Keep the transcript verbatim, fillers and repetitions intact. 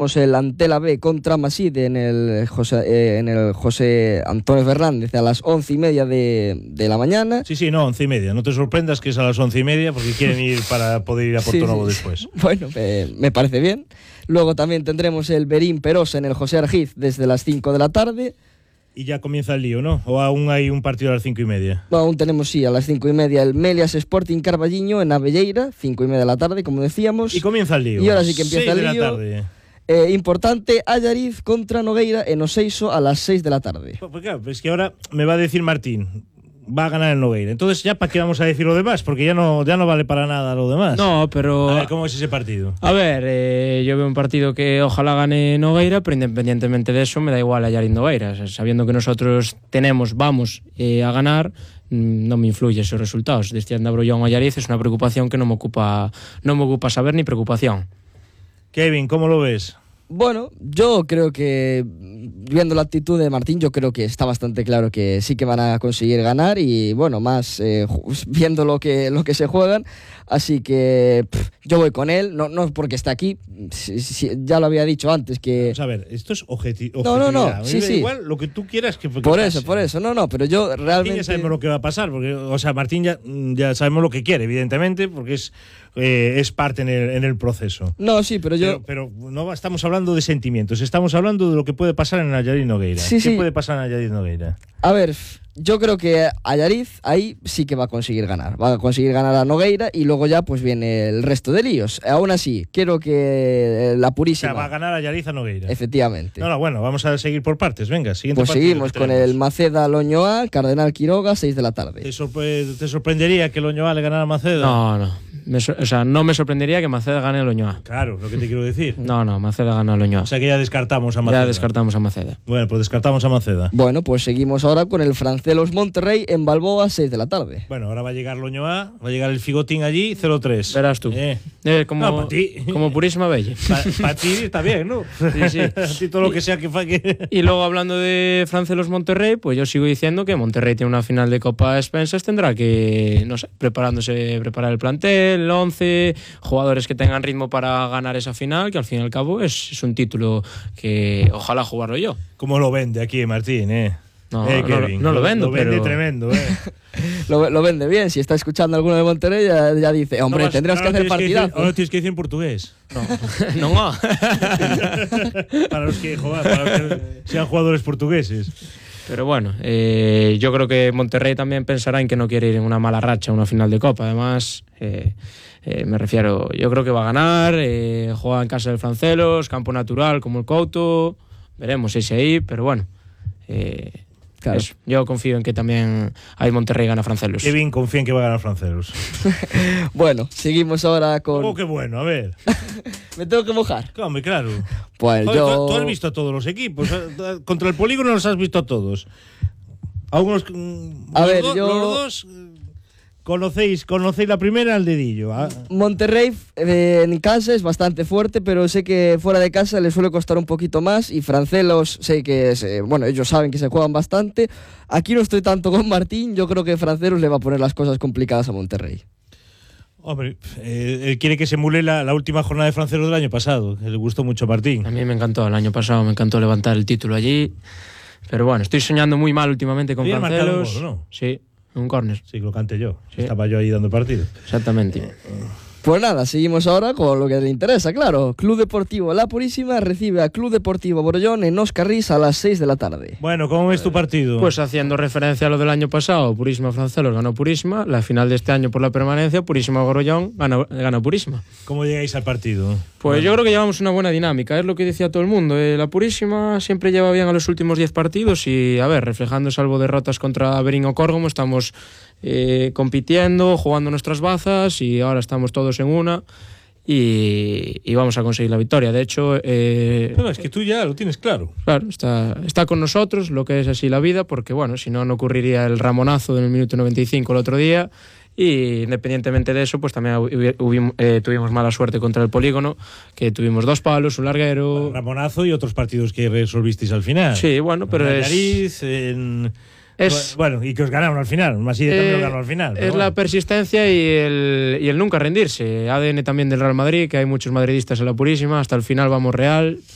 tendremos el Antela B contra Maside en el José, eh, en el José Antonio Fernández a las once y media de, de la mañana. Sí, sí, no, once y media. No te sorprendas que es a las once y media porque quieren ir para poder ir a Porto Novo sí, sí. después. Bueno, eh, me parece bien. Luego también tendremos el Berín Perosa en el José Argiz desde las cinco de la tarde. Y ya comienza el lío, ¿no? ¿O aún hay un partido a las cinco y media? No, aún tenemos, sí, a las cinco y media el Melias Sporting Carballiño en Abelleira, cinco y media de la tarde, como decíamos. Y comienza el lío. Y ahora sí que empieza el lío. seis de la tarde. Eh, importante, Allariz contra Nogueira en Oseiso a las seis de la tarde. Pues claro, es que ahora me va a decir Martín, va a ganar el Nogueira. Entonces, ¿ya para qué vamos a decir lo demás? Porque ya no, ya no vale para nada lo demás. No, pero... A ver, ¿cómo es ese partido? A ver, eh, yo veo un partido que ojalá gane Nogueira, pero independientemente de eso, me da igual Allariz Nogueira. O sea, sabiendo que nosotros tenemos, vamos eh, a ganar, no me influye esos resultados. Desde Abrollón o Allariz es una preocupación que no me ocupa, no me ocupa saber ni preocupación. Kevin, ¿cómo lo ves? Bueno, yo creo que, viendo la actitud de Martín, yo creo que está bastante claro que sí que van a conseguir ganar y, bueno, más eh, viendo lo que, lo que se juegan. Así que pff, yo voy con él, no, no porque está aquí, si, si, ya lo había dicho antes que... Vamos a ver, esto es objeti no, objetividad. No, no, sí, sí. Igual lo que tú quieras que, que Por pase. eso, por eso, no, no, pero yo realmente... Martín ya sabemos lo que va a pasar, porque, o sea, Martín ya, ya sabemos lo que quiere, evidentemente, porque es, eh, es parte en el, en el proceso. No, sí, pero yo... Pero, pero no estamos hablando de sentimientos, estamos hablando de lo que puede pasar en Allariz Nogueira. Sí, ¿Qué sí. puede pasar en Allariz Nogueira? A ver, yo creo que Allariz ahí sí que va a conseguir ganar. Va a conseguir ganar a Nogueira y luego ya pues viene el resto de líos. Aún así, quiero que la Purísima... O sea, va a ganar Allariz a Nogueira. Efectivamente. No, no, bueno, vamos a seguir por partes. Venga, siguiente Pues partido. seguimos con el Maceda Loñoa, Cardenal Quiroga, seis de la tarde. ¿Te, sorpre ¿Te sorprendería que Loñoa le ganara a Maceda? No, no. Me so o sea, no me sorprendería que Maceda gane a Loñoa. Claro, lo que te quiero decir. No, no, Maceda gana a Loñoa. O sea que ya descartamos a Maceda. Ya descartamos a Maceda. Bueno, pues descartamos a Maceda. Bueno, pues seguimos ahora con el Francelos Monterrey en Balboa, seis de la tarde. Bueno, ahora va a llegar Loñoa, va a llegar el Figotín allí, cero tres. Verás tú. Eh. Eh, como, no, para ti. Como Purísima Belle. Para pa ti está bien, ¿no? Sí, sí. A ti todo lo que sea que faque. Y luego hablando de Francelos Monterrey, pues yo sigo diciendo que Monterrey tiene una final de Copa Expensas, tendrá que, no sé, preparándose, preparar el plantel, el once, jugadores que tengan ritmo para ganar esa final, que al fin y al cabo es, es un título que ojalá jugarlo yo. ¿Cómo lo vende aquí Martín, eh? No, eh, no, no lo vendo, lo vende pero... tremendo, eh. lo, lo vende bien. Si está escuchando alguno de Monterrey, ya, ya dice, hombre, no vas, tendrás que hacer partidazo. Ahora tienes que decir en portugués. No, no. Para los que, joder, para los que sean jugadores portugueses. Pero bueno, eh, yo creo que Monterrey también pensará en que no quiere ir en una mala racha a una final de Copa. Además, eh, eh, me refiero, yo creo que va a ganar, eh, juega en casa del Francelos, campo natural como el Couto, veremos si es ahí, pero bueno, eh, claro. Eso, yo confío en que también hay Monterrey gana Francelos. Kevin confía en que va a ganar Francelos. Bueno, seguimos ahora con... Oh, qué bueno, a ver. Me tengo que mojar. Hombre, claro. Pues Oye, yo... tú, tú has visto a todos los equipos. Contra el Polígono los has visto a todos. Algunos. A los ver, do, yo. Los dos. Conocéis, conocéis la primera al dedillo. ¿Ah? Monterrey eh, en casa es bastante fuerte, pero sé que fuera de casa le suele costar un poquito más. Y Francelos, sé que es, eh, bueno, ellos saben que se juegan bastante. Aquí no estoy tanto con Martín. Yo creo que Francelos le va a poner las cosas complicadas a Monterrey. Hombre, eh, él quiere que se emule la, la última jornada de Francelos del año pasado, que le gustó mucho a Martín. A mí me encantó, el año pasado me encantó levantar el título allí. Pero bueno, estoy soñando muy mal últimamente con Francelos. Un gol, ¿no? Sí, un córner. Sí, lo canté yo. Sí. Estaba yo ahí dando partido. Exactamente. Pues nada, seguimos ahora con lo que le interesa, claro. Club Deportivo La Purísima recibe a Club Deportivo Borollón en Oscarrís a las seis de la tarde. Bueno, ¿cómo ves tu partido? Pues haciendo referencia a lo del año pasado, Purísima Francelos ganó Purísima, la final de este año por la permanencia, Purísima Borollón ganó, ganó Purísima. ¿Cómo llegáis al partido? Pues bueno, yo creo que llevamos una buena dinámica, es lo que decía todo el mundo. Eh, la Purísima siempre lleva bien a los últimos diez partidos y, a ver, reflejando salvo derrotas contra Berín o Córgomo, estamos eh, compitiendo, jugando nuestras bazas y ahora estamos todos en una y, y vamos a conseguir la victoria. De hecho, eh, no, es que tú ya lo tienes claro. Claro, está, está con nosotros, lo que es así la vida, porque bueno, si no, no ocurriría el Ramonazo en el minuto noventa y cinco el otro día. Y independientemente de eso, pues también hubimos, eh, tuvimos mala suerte contra el Polígono, que tuvimos dos palos, un larguero. Ramonazo y otros partidos que resolvisteis al final. Sí, bueno, pero en es. Nariz, en... Es, bueno, y que os ganaron al final, Maside eh, también lo ganó al final. Es bueno. La persistencia y el, y el nunca rendirse. A D N también del Real Madrid, que hay muchos madridistas en la Purísima, hasta el final vamos Real.